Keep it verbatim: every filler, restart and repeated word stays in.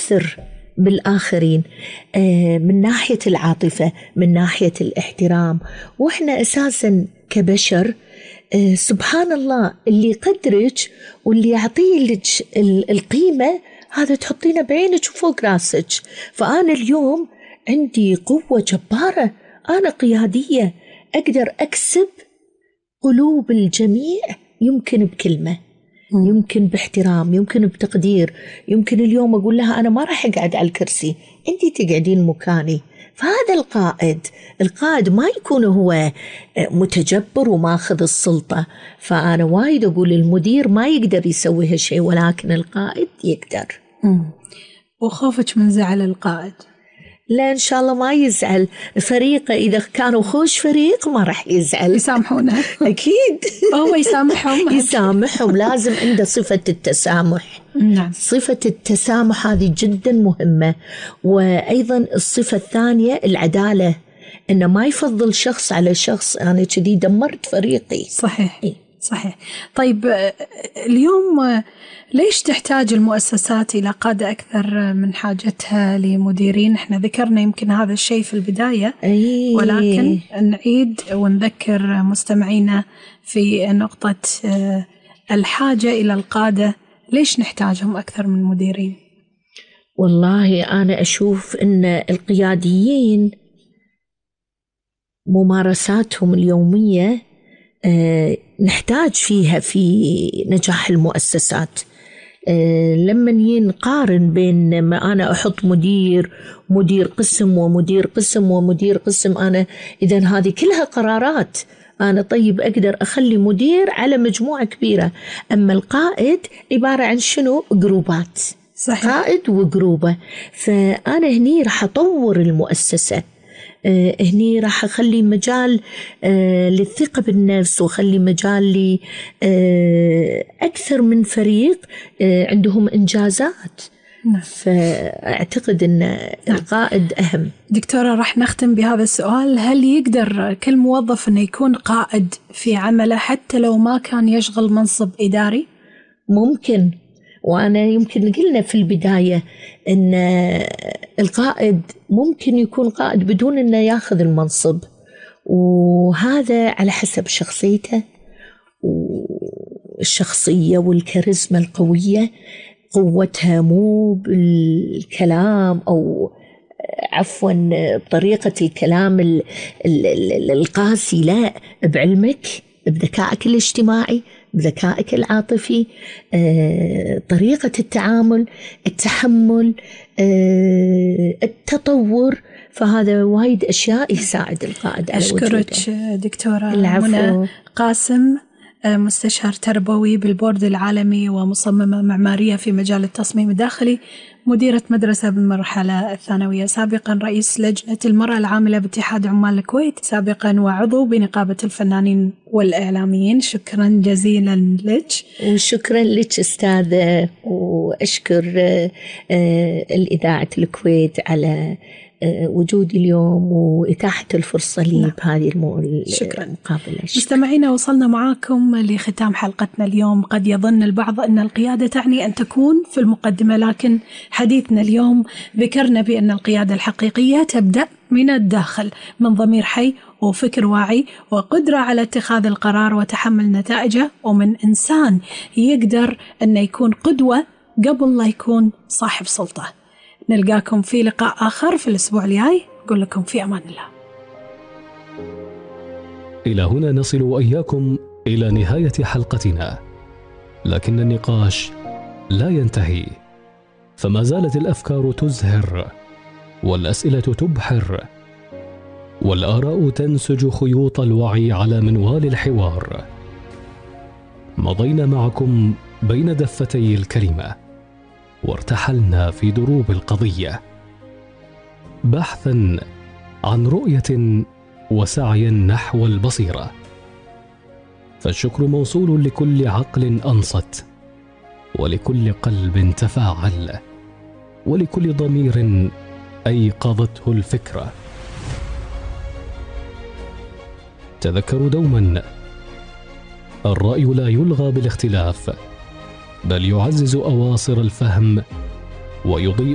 نؤثر بالآخرين من ناحية العاطفة، من ناحية الاحترام. وإحنا أساساً كبشر سبحان الله اللي يقدرك واللي يعطيلك القيمة هذا تحطينه بعينك وفوق راسك. فأنا اليوم عندي قوة جبارة، أنا قيادية، أقدر أكسب قلوب الجميع، يمكن بكلمة، يمكن باحترام، يمكن بتقدير. يمكن اليوم أقول لها أنا ما راح أقعد على الكرسي، أنتي تقعدين مكاني. فهذا القائد القائد ما يكون هو متجبر وماخذ السلطة. فأنا وايد أقول المدير ما يقدر يسوي هالشيء، ولكن القائد يقدر. مم. وخوفك من زعل القائد؟ لا إن شاء الله ما يزعل. فريقه إذا كانوا خوش فريق ما راح يزعل، يسامحونه أكيد. هو يسامحهم يسامحهم لازم عنده صفة التسامح. نعم. صفة التسامح هذه جدا مهمة. وأيضا الصفة الثانية العدالة، إنه ما يفضل شخص على شخص. أنا كذي دمرت فريقي. صحيح صحيح. طيب اليوم ليش تحتاج المؤسسات إلى قادة أكثر من حاجتها لمديرين؟ احنا ذكرنا يمكن هذا الشيء في البداية، أيه. ولكن نعيد ونذكر مستمعينا في نقطة الحاجة إلى القادة. ليش نحتاجهم أكثر من مديرين؟ والله أنا أشوف أن القياديين ممارساتهم اليومية أه نحتاج فيها في نجاح المؤسسات. أه لما نقارن بين ما أنا أحط مدير مدير قسم ومدير قسم ومدير قسم، أنا إذن هذه كلها قرارات. أنا طيب أقدر أخلي مدير على مجموعة كبيرة. أما القائد عبارة عن شنو؟ جروبات. صحيح. قائد وجروبه. فأنا هني راح أطور المؤسسة، آه هني راح أخلي مجال آه للثقة بالنفس، وخلي مجال لي آه أكثر من فريق آه عندهم إنجازات. نعم. فأعتقد أن القائد أهم. دكتورة راح نختم بهذا السؤال، هل يقدر كل موظف أنه يكون قائد في عمله حتى لو ما كان يشغل منصب إداري؟ ممكن. وأنا يمكن قلنا في البداية أن القائد ممكن يكون قائد بدون أنه ياخذ المنصب، وهذا على حسب شخصيته والشخصية والكاريزما القوية. قوتها مو بالكلام أو عفوا بطريقة الكلام القاسي، لا، بعلمك، بذكائك الاجتماعي، بذكائك العاطفي، آه، طريقة التعامل، التحمل، آه، التطور. فهذا وايد أشياء يساعد القائد على وجوده. أشكرك دكتورة منى قاسم، مستشار تربوي بالبورد العالمي ومصممة معمارية في مجال التصميم الداخلي، مديرة مدرسة بالمرحلة الثانوية، سابقا رئيس لجنة المرأة العاملة باتحاد عمال الكويت، سابقا وعضو بنقابة الفنانين والإعلاميين. شكرا جزيلا لك. وشكرا لك أستاذة، وأشكر الإذاعة الكويت على وجودي اليوم وإتاحة الفرصة لي نعم. بهذه المقابلة. شكرا. مستمعينا، وصلنا معاكم لختام حلقتنا اليوم. قد يظن البعض أن القيادة تعني أن تكون في المقدمة، لكن حديثنا اليوم ذكرنا بأن القيادة الحقيقية تبدأ من الداخل، من ضمير حي وفكر واعي وقدرة على اتخاذ القرار وتحمل نتائجه، ومن إنسان يقدر أن يكون قدوة قبل لا يكون صاحب سلطة. نلقاكم في لقاء آخر في الأسبوع الجاي. أقول لكم في أمان الله. إلى هنا نصل وإياكم إلى نهاية حلقتنا، لكن النقاش لا ينتهي، فما زالت الأفكار تزهر والأسئلة تبحر والآراء تنسج خيوط الوعي على منوال الحوار. مضينا معكم بين دفتي الكلمة وارتحلنا في دروب القضية، بحثا عن رؤية وسعيا نحو البصيرة. فالشكر موصول لكل عقل أنصت، ولكل قلب تفاعل، ولكل ضمير أيقظته الفكرة. تذكروا دوما، الرأي لا يلغى بالاختلاف، بل يعزز أواصر الفهم ويضيء